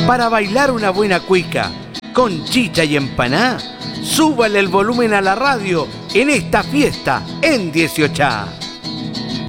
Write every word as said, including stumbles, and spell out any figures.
Para bailar una buena cuica con chicha y empaná, súbale el volumen a la radio en esta fiesta en dieciocho.